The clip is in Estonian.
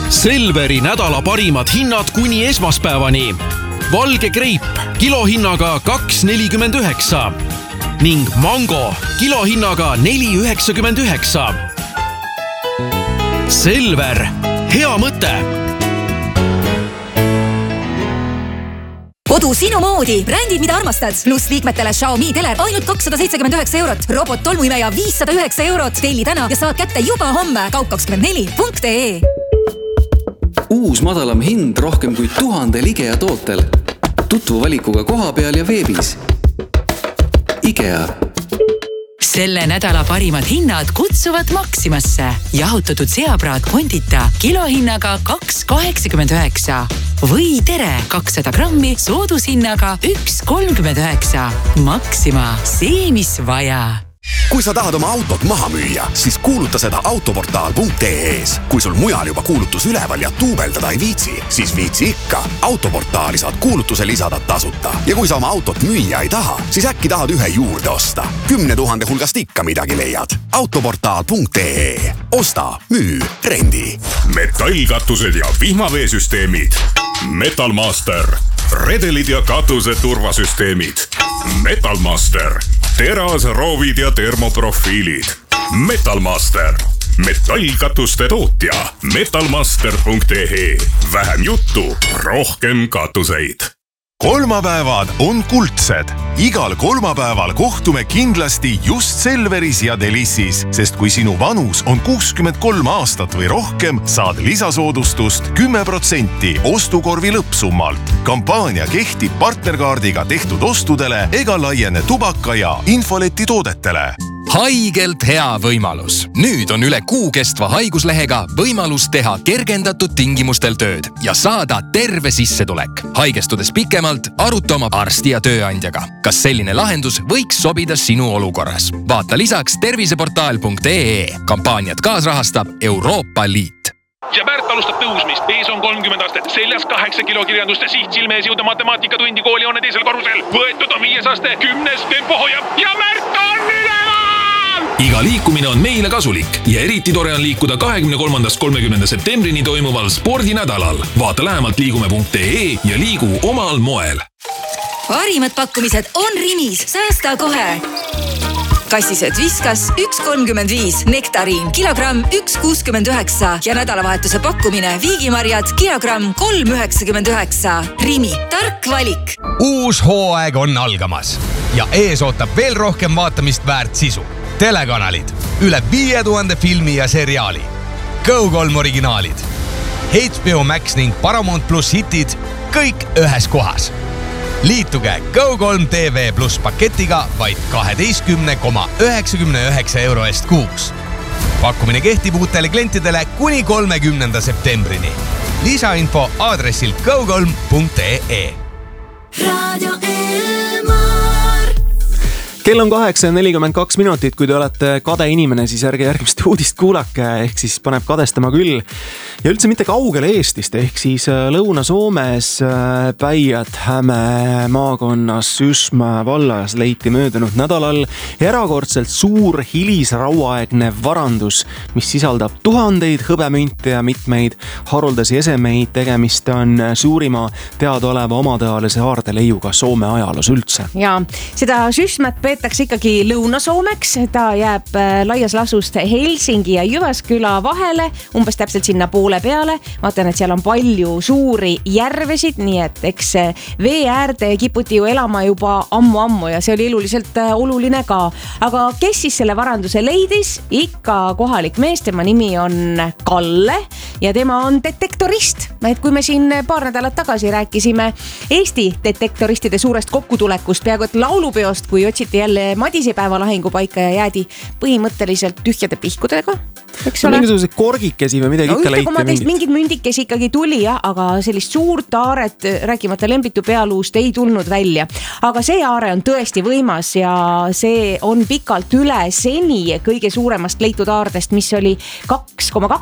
Selveri nädala parimad hinnad kuni esmaspäevani. Valge kreip kilohinnaga 2,49 ning mango kilohinnaga 4,99. Selver, hea mõte! Kodu sinu moodi, brändid mida armastad, pluss liikmetele Xiaomi teler ainult 279 €, robot tolmuimeja 509 €. Telli täna ja saad kätte juba homme kaup24.ee. Uus madalam hind rohkem kui 1000 IKEA tootel. Tutvu valikuga koha peal ja veebis. IKEA. Selle nädala parimad hinnad kutsuvad Maximasse. Jahutatud seapraad Condita kilohinnaga 2,89 või tere 200 grammi soodushinnaga 1,39. Maxima, see mis vaja. Kui sa tahad oma autot maha müüa, siis kuuluta seda autoportaal.ee-s. Kui sul mujal juba kuulutus üleval ja tuubeldada ei viitsi, siis viitsi ikka. Autoportaali saad kuulutuse lisada tasuta. Ja kui sa oma autot müüa ei taha, siis äkki tahad ühe juurde osta. 10 000 hulgast ikka midagi leiad. Autoportaal.ee. Osta, müü, rendi. Metallkatused ja vihmaveesüsteemid. Metalmaster. Redelid ja katuse turvasüsteemid. Metalmaster. Teras, roovid ja termoprofiilid. Metalmaster. Metallkatuste tootja. Metalmaster.ee. Vähem juttu, rohkem katuseid. Kolmapäevad on kuldsed. Igal kolmapäeval kohtume kindlasti just Selveris ja Delissis, sest kui sinu vanus on 63 aastat või rohkem, saad lisasoodustust 10% ostukorvi lõppsummalt. Kampaania kehtib partnerkaardiga tehtud ostudele ega laiene tubaka ja infoleti toodetele. Haigelt hea võimalus. Nüüd on üle kuu kestva haiguslehega võimalus teha kergendatud tingimustel tööd ja saada terve sissetulek. Haigestudes pikemalt, aruta oma arsti ja tööandjaga. Kas selline lahendus võiks sobida sinu olukorras? Vaata lisaks terviseportaal.ee. Kampaaniat kaasrahastab Euroopa Liit. Ja Märt alustab tõusmist. Ees on 30 aastat, seljas 8 kilo kirjandust ja siht silme ees jõuda matemaatikatundi koolihoone teisel korrusel. Võetud on 5 aste, 10 tempo hoiab ja Märt on üleval! Iga liikumine on meile kasulik ja eriti tore on liikuda 23.–30. septembrini toimuval spordinädalal. Vaata lähemalt liigume.ee ja liigu omal moel. Parimad pakkumised on Rimis, säästa kohe! Kassised Viskas 1,35, Nektariin kilogramm 1,69 ja nädalavahetuse pakkumine Viigimarjad kilogramm 3,99. Rimi, tark valik. Uus hooaeg on algamas ja ees ootab veel rohkem vaatamist väärt sisu. Telekanalid, üle 5000 filmi ja seriaali, Go3 originaalid, HBO Max ning Paramount Plus hitid, kõik ühes kohas. Liituge Go3 TV Plus paketiga vaid 12,99 € eest kuus. Pakkumine kehtib uutele klientidele kuni 30. septembrini. Lisainfo aadressil go3.ee. Radio Elmar. Kell on 8:42 minutit, kui te olete kade inimene, siis ärge järgmist uudist kuulake, ehk siis paneb kadestama küll. Ja üldse mitte kaugele Eestist, ehk siis Lõuna-Soomes Päijät-Häme maakonnas Sysmä vallas leiti möödunud nädalal erakordselt suur hilisrauaaegne varandus, mis sisaldab tuhandeid hõbemünte ja mitmeid haruldasi esemeid. Tegemist on suurima teadaoleva omatealise aardeleiuga Soome ajaloos üldse. Ja seda Sysmät peetakse ikkagi Lõuna-Soomeks. Ta jääb laias lasust Helsingi ja Jyväsküla vahele, umbes täpselt sinna poole peale. Vaatan, et seal on palju suuri järvesid, nii et eks vee äärde kiputi ju elama juba ammu ja see oli eluliselt oluline ka. Aga kes siis selle varanduse leidis? Ikka kohalik mees, tema nimi on Kalle ja tema on detektorist. Et kui me siin paar nädalat tagasi rääkisime Eesti detektoristide suurest kokkutulekust, peaaegu et laulupeost, kui otsiti jälle Madisepäeva lahingupaika ja jäädi põhimõtteliselt tühjade pihkudega. Mingisugused korgikesi või midagi ikka leiti. Mingid mündikesi ikkagi tuli, aga sellist suurt aaret, rääkimata Lembitu pealuust, ei tulnud välja. Aga see aare on tõesti võimas ja see on pikalt üle seni kõige suuremast leitud aardest, mis oli 2,2